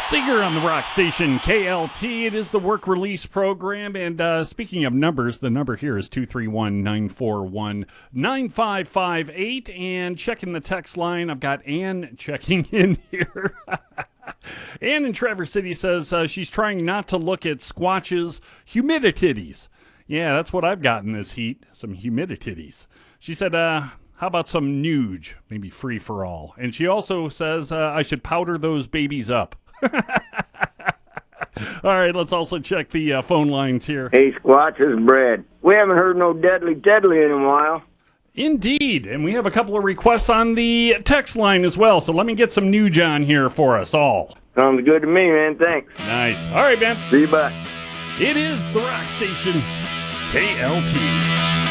Seeger on the rock station KLT. It is the work release program. And speaking of numbers, the number here is 231-941-9558. And checking the text line, I've got Ann checking in here. Ann in Traverse City says she's trying not to look at Squatch's humidities. Yeah, that's what I've got in this heat, some humidities. She said, how about some Nuge, maybe free for all? And she also says I should powder those babies up. All right, let's also check the phone lines here. Hey, Squatch, this is Brad. We haven't heard no Deadly in a while. Indeed, and we have a couple of requests on the text line as well, so let me get some Nuge on here for us all. Sounds good to me, man. Thanks. Nice. All right, man. See you back. It is the rock station, KLT.